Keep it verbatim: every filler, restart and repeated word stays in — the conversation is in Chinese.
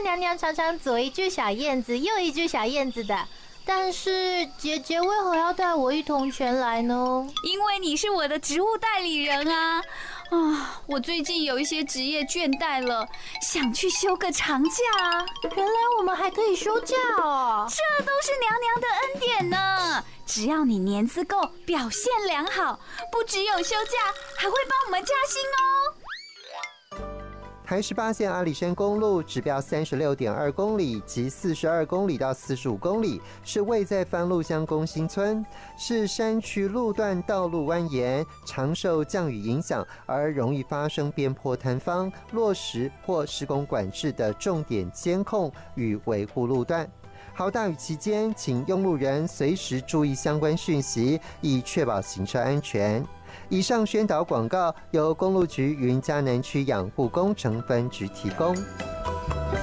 娘娘常常左一只小燕子，右一只小燕子的。但是姐姐为何要带我一同前来呢？ 因为你是我的植物代理人啊！啊，我最近有一些职业倦怠了，想去休个长假。 原来我们还可以休假哦！ 这都是娘娘的恩典呢。只要你年资够，表现良好，不只有休假，还会帮我们加薪哦。 台十八线阿里山公路指标三十六点二公里及四十二公里到四十五公里，是位在番路乡公新村，是山区路段道路蜿蜒，常受降雨影响而容易发生边坡坍方、落石或施工管制的重点监控与维护路段。好，大雨期间，请用路人随时注意相关讯息，以确保行车安全。以上宣导广告由公路局云嘉南区养护工程分局提供。